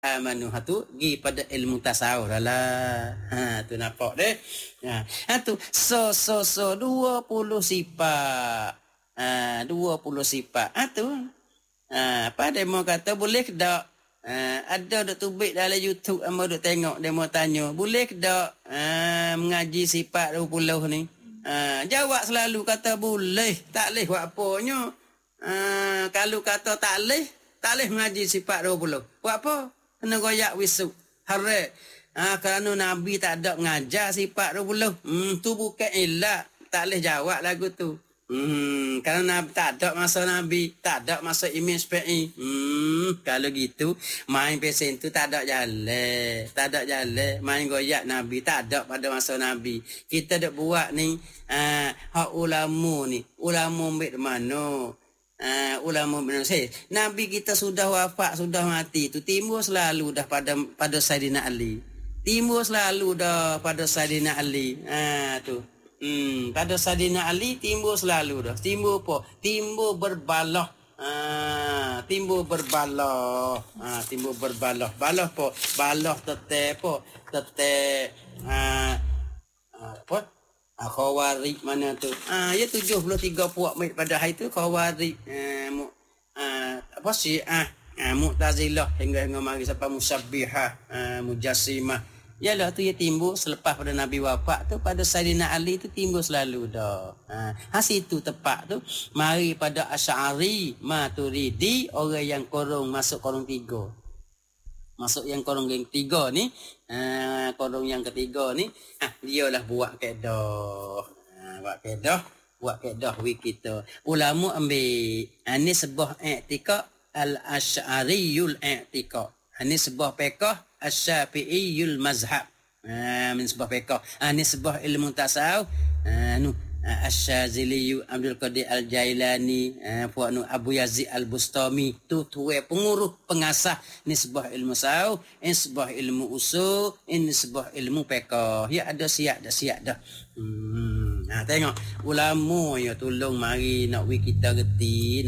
amanu hatu gi pada ilmu tasawuf lah. Tu nampak deh. Tu so 20 sifat. 20 sifat. Tu. Apa demo kata boleh ke tak? Ada duk tubik dalam YouTube amo duk tengok demo tanya, boleh ke tak mengaji sifat 20 ni? Jawab selalu kata boleh, tak leh buat apanya. Kalau kata tak leh mengaji sifat 20. Buat apa? Kena goyak wisuk. Harat. Kerana Nabi tak ada mengajar sifat 20. Tu bukan elak. Tak boleh jawab lagu tu. Kerana tak ada masa Nabi, tak ada masa Imam Syafi'i. Kalau gitu, main pesen tu tak ada jalan. Tak ada jalan. Main goyak Nabi, tak ada pada masa Nabi. Kita dak buat ni, hak ulama ni. Ulama ambil mana? Ulama Indonesia. Nabi kita sudah wafat, sudah mati. Tu timbul selalu dah pada Saidina Ali. Timbul selalu dah pada Saidina Ali. Tu. Pada Saidina Ali timbul selalu dah. Timbul apa? Timbul berbalah. Timbul berbalah. Timbul berbalah. Balah apa? Balah teteh apa? Teteh apa? Khawarij mana tu? Ya 73 puak mai pada hari tu Khawarij apa Syiah, Mu'tazilah hingga mari sampai Musabbihah, Mujassimah. Yalah tu ya timbul selepas pada Nabi wafat tu pada Saidina Ali tu timbul selalu dah. Situ tepat tu mari pada Asy'ari, Maturidi, orang yang korong masuk korong 3. Masuk yang korong yang 3 ni, korong yang ketiga ni, dialah buat kaedah. Buat kaedah wik kita. Ulama ambil ni sebuah i'tiqad al-Asy'ariyul i'tiqad. Ni sebuah fiqh Asy-Syafi'iyul mazhab. Min sebuah fiqh. Ni sebuah ilmu tasawuf. Asy-Syazili Abdul Qadir Al-Jailani, puanu Abu Yazid Al-Bustami, tu tuai penguruh pengasah ni sebuah ilmu tasawuf, ini sebuah ilmu usul, ini sebuah ilmu fiqh. Ya ada siap dah. Tengok ulama ya tolong mari nak wi kita reti,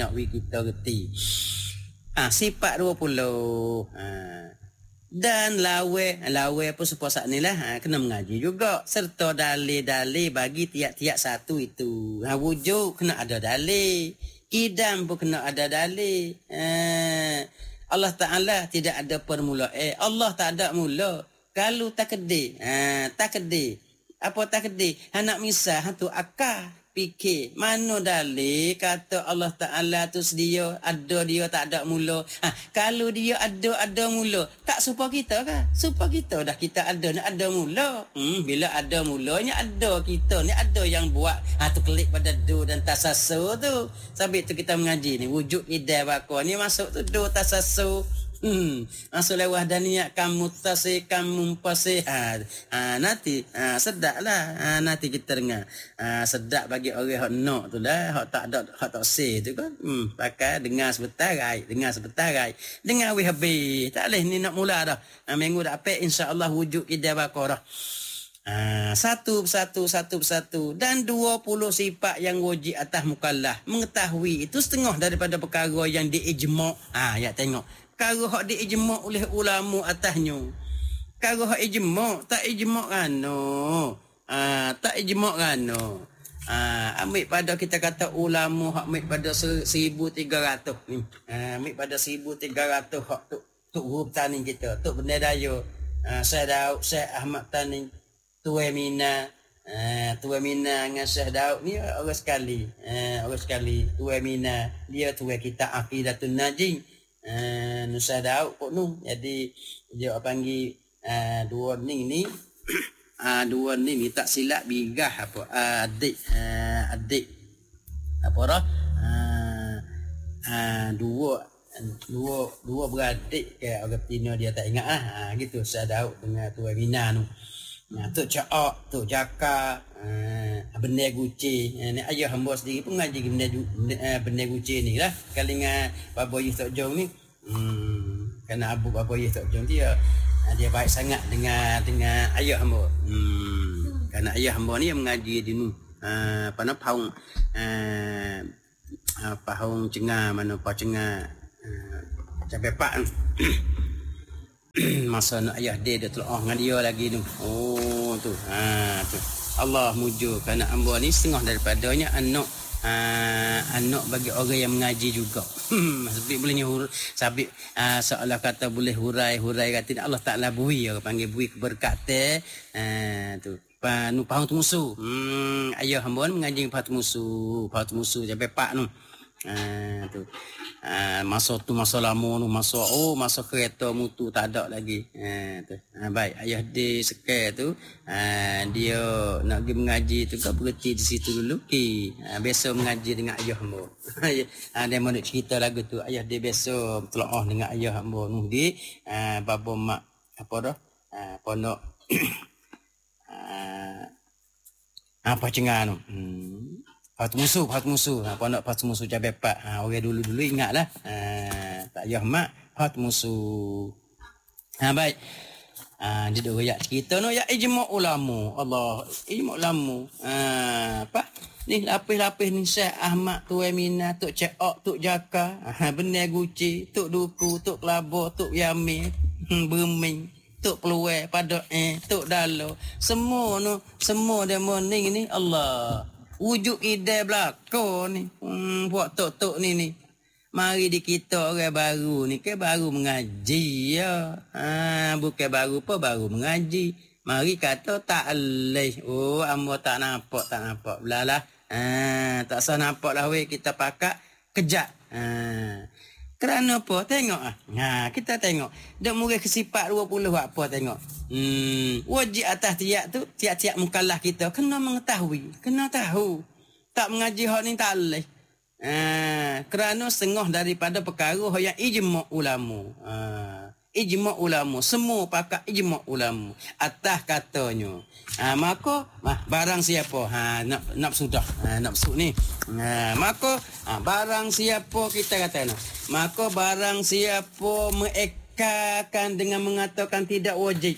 sifat 20. Dan lawe apa sepuasa ni lah kena mengaji juga serta dalil-dalil bagi tiap-tiap satu itu. Wujud kena ada dalil, kidam pun kena ada dalil. Allah Ta'ala tidak ada permulaan. Allah tak ada mula. Kalau takdir, apa takdir? Nak misah tu akal fikir mana dalil kata Allah Ta'ala tu sedia ada dia tak ada mula. Kalau dia ada mula tak supaya kita kan? Supaya kita dah kita ada mula. Bila ada mulanya ada kita ni ada yang buat. Tu klik pada do dan tasasu tu. Sampai tu kita mengaji ni wujud idai bakar ni masuk tu do tasasu. Masuk lewat daniyat kamu tasih kamu pasihat. Nanti sedaplah. Nanti kita dengar. Sedap bagi orang hak nak tu dah, hak tak say tu kan. Pakai dengar sebentar rai. Dengar we habis. Tak leh ni nak mula dah. Minggu dapat insya-Allah wujud idai bakar dah. Satu persatu dan 20 sifat yang wajib atas mukallaf mengetahui itu setengah daripada perkara yang diijma'. Ya tengok perkara hak diijma' oleh ulama atasnya. Perkara hak ijma' tak ijma' kano. Ambil pada kita kata ulama hak ambil pada 1300 ni. Ambil pada 1300 hak tu huruf tani kita, tu benda daya. Syekh Daud, Syekh Ahmad Tani, Tuai Mina dengan Syekh Daud ni orang sekali. Tuai Mina dia tuai kita Aqidatun Najim. Nusa Daud kok nu. Jadi dia panggil dua ni dua ni tak silap bigah apa adik apa dah dua beradik ke orang Tino dia tak ingat gitu Syekh Daud dengan Tuai Mina tu. Tok Caak, Tok Jaka, Benar Guci. Ni ayah hamba sendiri pun ngaji Benar Guci ni lah. Kali dengan Bapa Yus Tok Jong ni. Kerana abu Bapa Yus Tok Jong dia baik sangat dengan ayah hamba. Kerana ayah hamba ni yang mengaji di nu. Pada Pahong Cengar mana Pahong Cengar sampai Pak masa nak ayah dia telah dengan dia lagi tu. Oh tu. Tu. Allah mujurkan anak hamba ni setengah daripadanya anak bagi orang yang mengaji juga. Sabit bolehnya sabit seolah kata boleh hurai kata Allah Taala bui, orang panggil bui keberkatan. Tu. Nu pahang tu musuh. Ayah hamba ni mengaji pahang tu musuh sampai pak tu. Tu. Masa lama tu masa kereta mutu tak ada lagi. Tu. Baik ayah dia sekal tu dia nak pergi mengaji tu kan berhenti di situ dulu. Biasa mengaji dengan ayah hamba. Dia mau nak cerita lagu tu ayah dia biasa telaah dengan ayah hamba nu di bapa mak apa dah pondok apa cengan tu. Patu musuh. Pondok patu musuh cabai pak. Orang dulu ingatlah. Tak payah mak patu musuh. Baik. Dia dah royak cerita no ya ijma' ulama. Allah, ijma' ulama. Apa? Ni lapis-lapis ni Syekh Ahmad, Tuan Mina, Tok Cek Ok, Tok Jaka, Benar Guci, Tok Duku, Tok Kelabur, Tok Yamin, Berming, Tok Peluai, Padok Tok Dalo. Semua demo ni Allah. Wujud ide belaka ni. Buat tok-tok ni. Mari di kita orang baru ni. Ke baru mengaji ya. Bukan baru apa, baru mengaji. Mari kata tak leh. Oh, amba tak nampak. Belalah. Tak sah nampak lah weh. Kita pakak kejap. Kerana apa? Tengok kita tengok. Dak murid kesifat 20 apa tengok. Wajib atas tiap-tiap mukallaf kita kena mengetahui, kena tahu. Tak mengaji hak ni tak leh. Kerana setengah daripada perkara yang ijma' ulama. Ijma' ulama, semua pakak ijma' ulama atas katanya. Maka barang siapa nafsu dah. Nafsu ni. Maka barang siapa kita kata maka barang siapa mengekakan dengan mengatakan tidak wajib.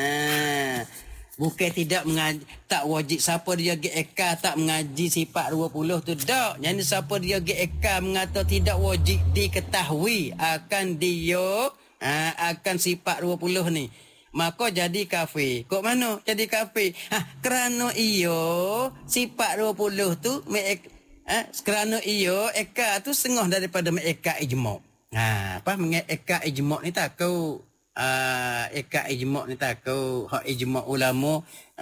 Bukan tidak mengaji, tak wajib siapa dia eka tak mengaji sifat 20 tu dak. Jadi siapa dia eka mengata tidak wajib diketahui akan dia akan sifat 20 ni, maka jadi kafir. Kok mana jadi kafir? Kerana iyo sifat 20 tu kerana iyo eka tu setengah daripada eka ijma'. Apa eka ijma' ni tahu? Eka ijma' ni tahu hak ijma' ulama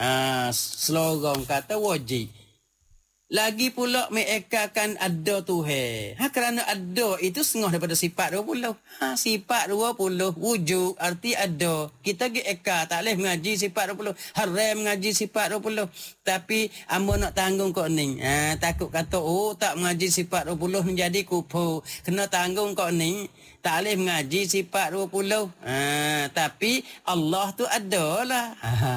slogan kata wajib. Lagi pula mereka kan ada Tuhan. Kerana ada itu setengah daripada sifat 20. Sifat 20 wujud arti ada. Kita pergi eka tak boleh mengaji sifat 20. Haram mengaji sifat 20. Tapi amba nak tanggung kau ni. Takut kata tak mengaji sifat 20 menjadi kufur. Kena tanggung kau ni. Tak boleh mengaji sifat 20. Tapi Allah tu ada lah.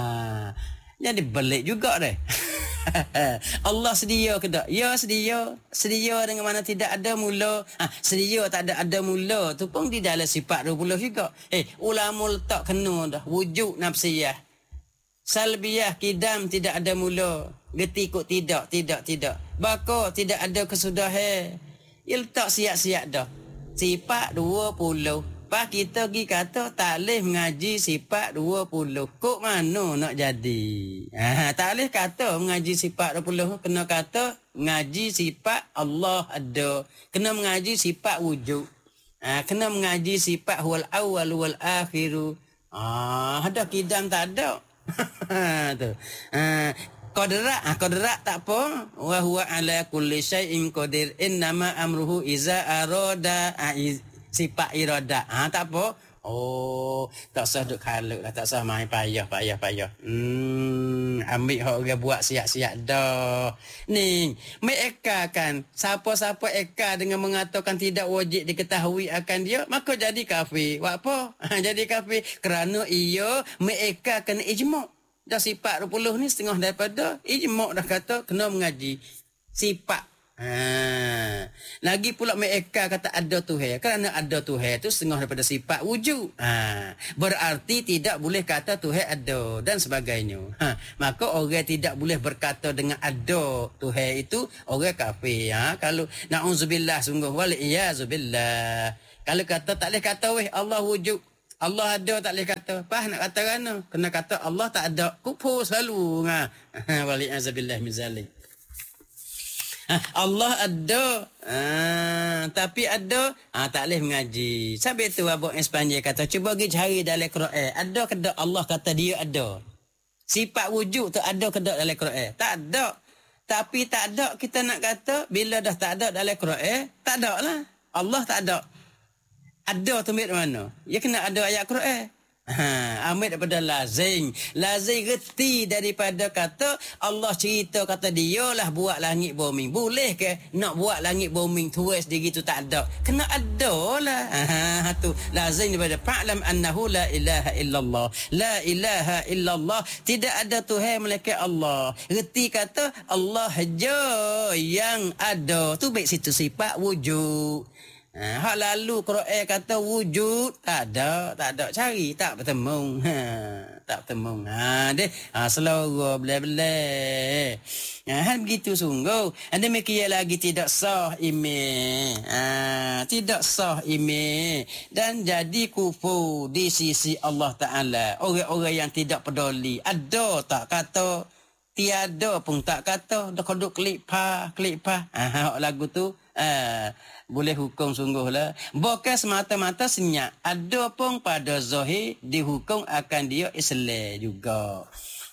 Jadi belik juga deh. Allah sedia ke tak? Ya sedia. Sedia dengan mana tidak ada mula. Sedia tak ada mula tu pun di dalam sifat 20 juga. Ulama letak kena dah. Wujud nafsiyah. Salbiyah kidam tidak ada mula. Geti kok tidak. Baka tidak ada kesudahan. Ia letak siap-siap dah. Sifat 20. Pak kita pergi kata tak boleh mengaji sifat 20. Kok mana nak jadi? Tak boleh kata mengaji sifat 20. Kena kata mengaji sifat Allah ada. Kena mengaji sifat wujud. Kena mengaji sifat huwal awal wal akhiru. Ada kidam tak ada. Tu. Qadrak tak apa. Wa huwa ala kulli syai'in qadir. Innama amruhu iza arada sifat iradah. Tak apa. Tak sah duk khaluk lah. Tak sah main payah. Ambil hak orang buat siap-siap dah. Ni, mereka kan siapa-siapa eka dengan mengatakan tidak wajib diketahui akan dia, maka jadi kafir. Buat apa? Jadi kafir kerana ia mereka kena ijma'. Dah sifat 20 ni setengah daripada ijma' dah kata kena mengaji sifat. Lagi pula mereka kata ada Tuhan. Kerana ada Tuhan itu setengah daripada sifat wujud. Berarti tidak boleh kata Tuhan ada dan sebagainya. Maka orang tidak boleh berkata dengan ada Tuhan itu orang kafir. Kalau na'udzubillah sungguh wal iyazubillah. Kalau kata tak boleh kata Allah wujud. Allah ada tak boleh kata. Pas nak kata kan? Kena kata Allah tak ada. Kufur selalu. Wali'azabillah min zalik. Allah ada. Tapi ada. Tak boleh mengaji. Sebab itu Abang Espanyol kata, cuba pergi cari dalam Quran. Ada ke tak Allah kata dia ada? Sifat wujud tu ada ke tak dalam Quran? Tak ada. Tapi tak ada kita nak kata, bila dah tak ada dalam Quran, tak ada lah. Allah tak ada. Ada tu ambil mana? Ya kena ada ayat Quran. Ambil daripada lazim. Lazim reti daripada kata Allah cerita kata dia lah buat langit bumi. Boleh ke nak buat langit bumi tulis diri tu tak ada? Kena ada lah. Tu lazim daripada fa'lam annahu la ilaha illallah. La ilaha illallah. Tidak ada Tuhan melainkan Allah. Reti kata Allah je yang ada. Tu baik situ sifat wujud. Hak lalu Quran kata wujud tak ada cari tak bertemu tak bertemu selera belah-belah hal begitu sungguh anda mikir lagi tidak sah iman tidak sah iman dan jadi kufur di sisi Allah Taala. Orang-orang yang tidak peduli ada tak kata tiada pun tak kata dah kodok klik pa lagu tu boleh hukum sungguhlah. Bukan semata-mata senyap. Ada pun pada zahir dihukum akan dia Islam juga.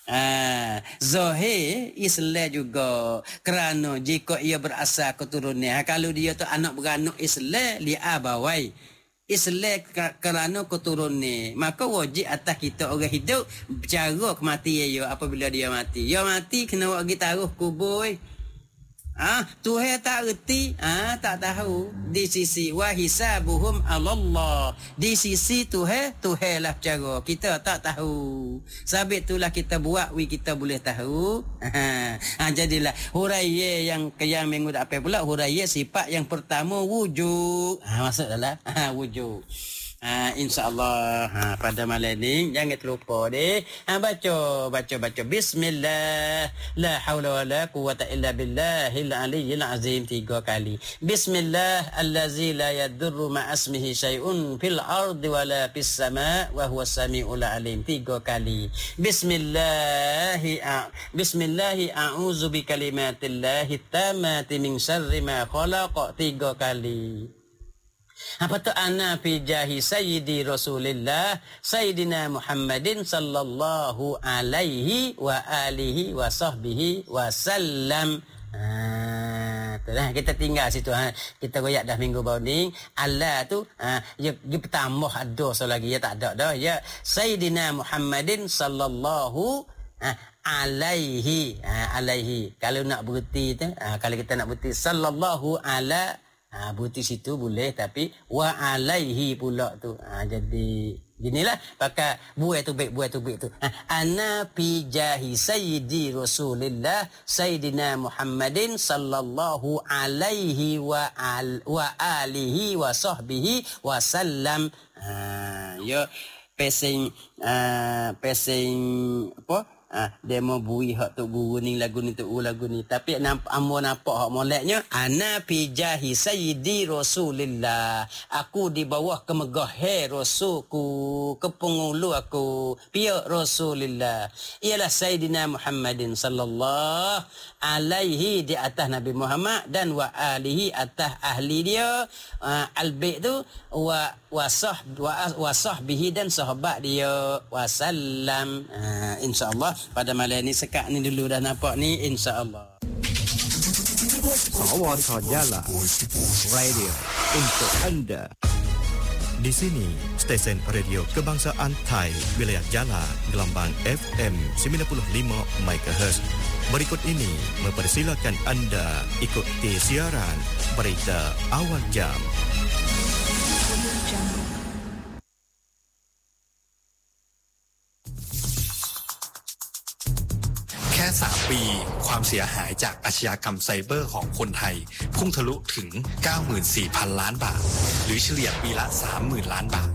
Zahir Islam juga. Kerana jika ia berasal keturunan. Kalau dia tu anak beranak Islam, li abawai. Islam kerana keturunan. Maka wajib atas kita orang hidup cara kematian dia apabila dia mati. Dia mati kena bagi taruh kubur. Tuhan tak reti, tak tahu di sisi wa hisabuhum 'alallah. Di sisi Tuhan lah cara. Kita tak tahu. Sebab itulah kita buat kita boleh tahu. Jadilah huraiya yang minggu depan pula huraiya sifat yang pertama wujud. Masuk dalam wujud. InsyaAllah pada malam ni jangan terlupa deh. Baca Bismillah la haula wala quwwata illa billahil aliyyil azim 3 kali. Bismillah allazi la yadurru ma asmihi syai'un fil ardi wala fis sama' wa huwas samiul alim 3 kali. Bismillahi a'udzu bikalimatillahi tammati min syarri ma khalaq 3 kali. Apa tu ana fi jahi sayyidi Rasulillah Sayyidina Muhammadin sallallahu alaihi wa alihi wa sahbihi wa sallam. Kita tinggal situ. Kita royak dah minggu baru ni. Allah tu dia bertambah ada lagi ya tak ada dah ya. Sayyidina Muhammadin sallallahu alaihi. Kalau nak berhenti tu kalau kita nak berhenti sallallahu ala buti situ boleh tapi wa alaihi pula tu. Jadi ginilah pakai buat tu ana fi jahi sayyidi Rasulillah Sayyidina Muhammadin sallallahu alaihi wa alihi wa sahbihi wa sallam. Ya pesing apa demo bui hak tu guru ni lagu ni tapi nampak hak moleknya ana fi jahi sayyidi Rasulillah. Aku di bawah kemegahan rasulku kepengulu aku pihak Rasulillah ialah Sayyidina Muhammadin sallallahu alaihi di atas Nabi Muhammad dan wa alihi atas ahli dia albait tu wa sahbihi dan sahabat dia wasallam. InsyaAllah pada malam ni sekat ni dulu dah nampak ni insya-Allah. Awal Jala Radio untuk anda. Di sini stesen radio kebangsaan Thai wilayah Jala gelombang FM 95 MHz. Berikut ini mempersilakan anda ikuti siaran berita awal jam. แค่3 ปีความเสียหายจากอาชญากรรมไซเบอร์ของคนไทยพุ่งทะลุถึง 94,000 ล้านบาทหรือเฉลี่ยปีละ 30,000 ล้านบาท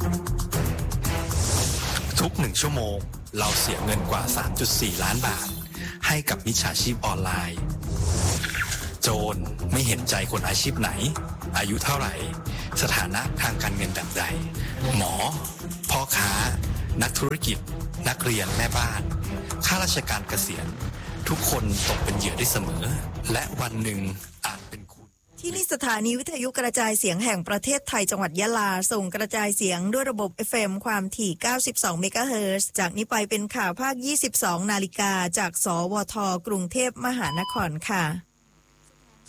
ทุก1ชั่วโมงเราเสียเงินกว่า 3.4 ล้านบาทให้กับมิจฉาชีพออนไลน์โจรไม่เห็นใจคนอาชีพไหนอายุเท่าไหร่สถานะทางการเงินแบบใดหมอพ่อค้านักธุรกิจนักเรียนแม่บ้านข้าราชการเกษียณทุกคนตกเป็นเหยื่อได้เสมอและวันหนึ่งอาจเป็นคุณที่นี่สถานีวิทยุกระจายเสียงแห่งประเทศไทยจังหวัดยะลาส่งกระจายเสียงด้วยระบบ FM ความถี่ 92 เมกะเฮิรตซ์จากนี้ไปเป็นข่าวภาค 22 นาฬิกาจากสวท.กรุงเทพมหานครค่ะ